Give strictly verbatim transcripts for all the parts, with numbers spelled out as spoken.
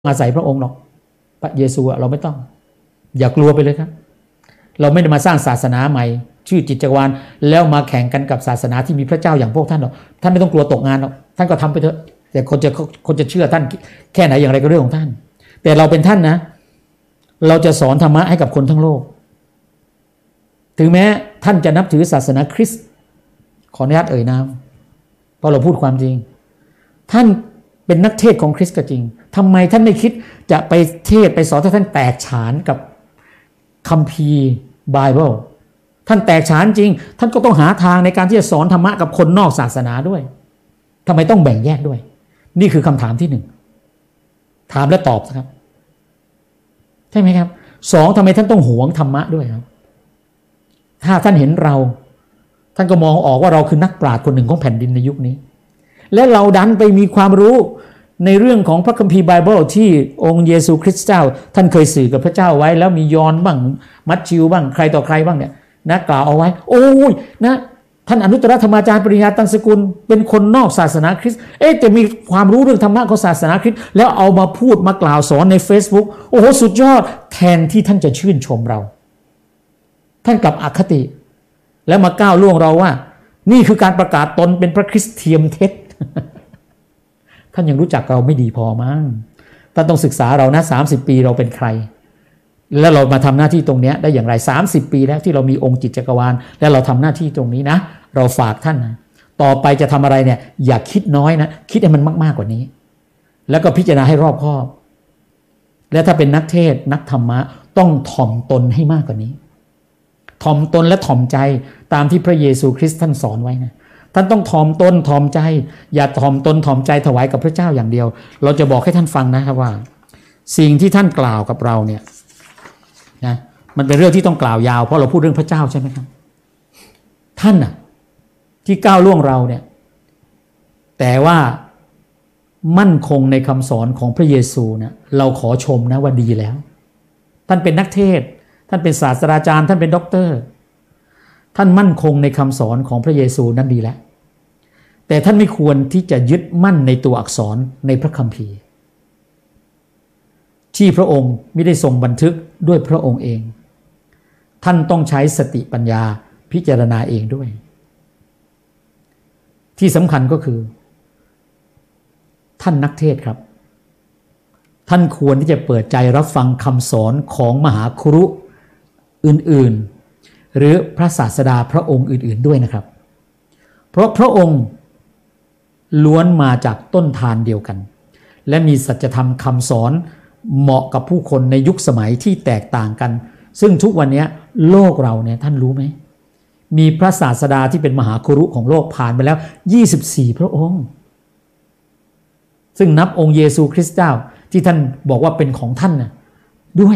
อาศัยพระองค์หรอกพระเยซูเราไม่ต้องอย่ากลัวไปเลยครับเราไม่ได้มาสร้างศาสนาใหม่ชื่อจิตจักรวาลแล้วมาแข่งกันกับศาสนาที่มีพระเจ้าอย่างพวกท่านหรอกท่านไม่ต้องกลัวตกงานหรอกท่านก็ทำไปเถอะแต่คนจะคนจะเชื่อท่านแค่ไหนอย่างไรก็เรื่องของท่านแต่เราเป็นท่านนะเราจะสอนธรรมะให้กับคนทั้งโลกถึงแม้ท่านจะนับถือศาสนาคริสต์ขออนุญาตเอ่ยนามเพราะเราพูดความจริงท่านเป็นนักเทศของคริสต์ก็จริงทำไมท่านไม่คิดจะไปเทศไปสอนถ้าท่านแตกฉานกับคัมภีร์ไบเบิลท่านแตกฉานจริงท่านก็ต้องหาทางในการที่จะสอนธรรมะกับคนนอกศาสนาด้วยทำไมต้องแบ่งแยกด้วยนี่คือคำถามที่หนึ่งถามและตอบนะครับใช่ไหมครับสองทำไมท่านต้องหวงธรรมะด้วยครับถ้าท่านเห็นเราท่านก็มองออกว่าเราคือนักปราชญ์คนหนึ่งของแผ่นดินในยุคนี้และเราดันไปมีความรู้ในเรื่องของพระคัมภีร์ไบเบิลที่องค์เยซูคริสต์เจ้าท่านเคยสื่อกับพระเจ้าไว้แล้วมียอห์นบ้างมัทธิวบ้างใครต่อใครบ้างเนี่ยนะกล่าวเอาไว้โอ้ยนะท่านอนุตตรธรรมาจารย์ปริญญาตังสกุลเป็นคนนอกศาสนาคริสต์เอ๊ะแต่มีความรู้เรื่องธรรมะของศาสนาคริสต์แล้วเอามาพูดมากล่าวสอนใน Facebook โอ้โหสุดยอดแทนที่ท่านจะชื่นชมเราท่านกลับอคติแล้วมาก้าวล่วงเราว่านี่คือการประกาศตนเป็นพระคริสต์เทียมเท็จ ท่านยังรู้จักเราไม่ดีพอมั้งท่านต้องศึกษาเรานะสามสิบปีเราเป็นใครแล้วเรามาทำหน้าที่ตรงนี้ได้อย่างไรสามสิบปีแล้วที่เรามีองค์จิตจักรวาลและเราทำหน้าที่ตรงนี้นะเราฝากท่านนะต่อไปจะทำอะไรเนี่ยอย่าคิดน้อยนะคิดให้มันมากๆกว่านี้แล้วก็พิจารณาให้รอบคอบและถ้าเป็นนักเทศนักธรรมะต้องถ่อมตนให้มากกว่านี้ถ่อมตนและถ่อมใจตามที่พระเยซูคริสต์ท่านสอนไว้นะท่านต้องถ่อมตนถ่อมใจอย่าถ่อมตนถ่อมใจถวายกับพระเจ้าอย่างเดียวเราจะบอกให้ท่านฟังนะครับว่าสิ่งที่ท่านกล่าวกับเราเนี่ยนะมันเป็นเรื่องที่ต้องกล่าวยาวเพราะเราพูดเรื่องพระเจ้าใช่ไหมครับท่านน่ะที่ก้าวล่วงเราเนี่ยแต่ว่ามั่นคงในคำสอนของพระเยซูนะเราขอชมนะว่าดีแล้วท่านเป็นนักเทศท่านเป็นศาสตราจารย์ท่านเป็นด็อกเตอร์ท่านมั่นคงในคำสอนของพระเยซูนั้นดีแล้วแต่ท่านไม่ควรที่จะยึดมั่นในตัวอักษรในพระคัมภีร์ที่พระองค์ไม่ได้ทรงบันทึกด้วยพระองค์เองท่านต้องใช้สติปัญญาพิจารณาเองด้วยที่สำคัญก็คือท่านนักเทศครับท่านควรที่จะเปิดใจรับฟังคำสอนของมหาครุอื่นๆหรือพระศาสดาพระองค์อื่นๆด้วยนะครับเพราะพระองค์ล้วนมาจากต้นทานเดียวกันและมีสัจธรรมคำสอนเหมาะกับผู้คนในยุคสมัยที่แตกต่างกันซึ่งทุกวันนี้โลกเราเนี่ยท่านรู้ไหมมีพระศาสดาที่เป็นมหาครุของโลกผ่านไปแล้วยี่สิบสี่พระองค์ซึ่งนับองค์เยซูคริสต์เจ้าที่ท่านบอกว่าเป็นของท่านนะด้วย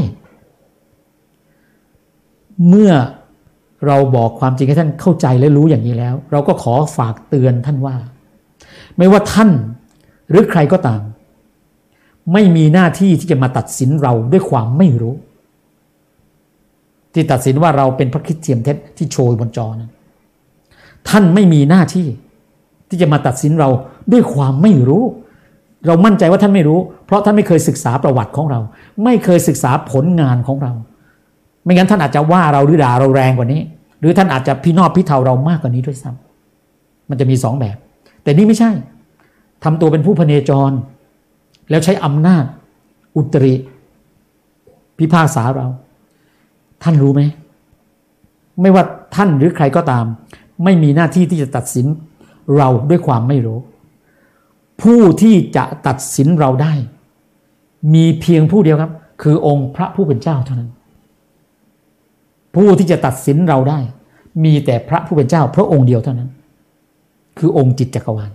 เมื่อเราบอกความจริงให้ท่านเข้าใจและรู้อย่างนี้แล้วเราก็ขอฝากเตือนท่านว่าไม่ว่าท่านหรือใครก็ตามไม่มีหน้าที่ที่จะมาตัดสินเราด้วยความไม่รู้ที่ตัดสินว่าเราเป็นพระคริสต์เทียมเท็จที่โชยบนจอนั้นท่านไม่มีหน้าที่ที่จะมาตัดสินเราด้วยความไม่รู้เรามั่นใจว่าท่านไม่รู้เพราะท่านไม่เคยศึกษาประวัติของเราไม่เคยศึกษาผลงานของเราไม่งั้นท่านอาจจะว่าเราหรือด่าเราแรงกว่านี้หรือท่านอาจจะพินอบพิเทาเรามากกว่านี้ด้วยซ้ำมันจะมีสองแบบแต่นี่ไม่ใช่ทำตัวเป็นผู้พเนจรแล้วใช้อำนาจอุตริพิพากษาเราท่านรู้ไหมไม่ว่าท่านหรือใครก็ตามไม่มีหน้าที่ที่จะตัดสินเราด้วยความไม่รู้ผู้ที่จะตัดสินเราได้มีเพียงผู้เดียวครับคือองค์พระผู้เป็นเจ้าเท่านั้นผู้ที่จะตัดสินเราได้มีแต่พระผู้เป็นเจ้าพระองค์เดียวเท่านั้นคือองค์จิตจักรวาล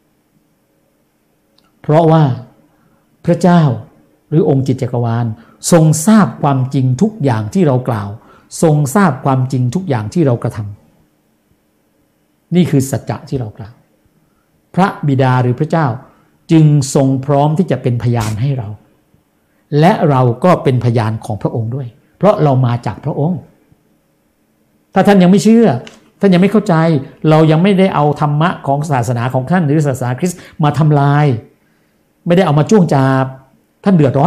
เพราะว่าพระเจ้าหรือองค์จิตจักรวาลทรงทราบความจริงทุกอย่างที่เรากล่าวทรงทราบความจริงทุกอย่างที่เรากระทำนี่คือสัจจะที่เรากล่าวพระบิดาหรือพระเจ้าจึงทรงพร้อมที่จะเป็นพยานให้เราและเราก็เป็นพยานของพระองค์ด้วยเพราะเรามาจากพระองค์ถ้าท่านยังไม่เชื่อท่านยังไม่เข้าใจเรายังไม่ได้เอาธรรมะของศาสนาของท่านหรือศาสนาคริสต์มาทำลายไม่ได้เอามาจ้วงจาบท่านเดือดร้อน